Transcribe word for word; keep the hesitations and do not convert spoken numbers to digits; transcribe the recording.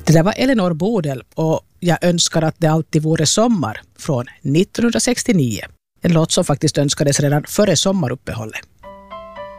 Det där var Elinor Bodel och Jag önskar att det alltid vore sommar från nittonhundrasextionio. En låt som faktiskt önskades redan före sommaruppehållet.